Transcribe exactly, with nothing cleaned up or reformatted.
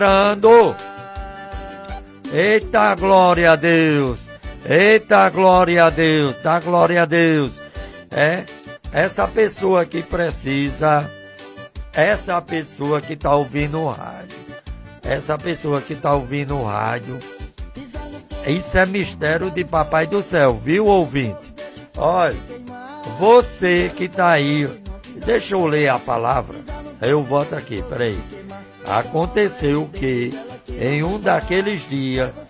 Dando. Eita, glória a Deus. Eita, glória a Deus. Dá glória a Deus. É, essa pessoa que precisa, essa pessoa que está ouvindo o rádio, essa pessoa que está ouvindo o rádio, isso é mistério de Papai do Céu, viu, ouvinte? Olha, você que está aí, deixa eu ler a palavra, eu volto aqui, peraí. Aconteceu que em um daqueles dias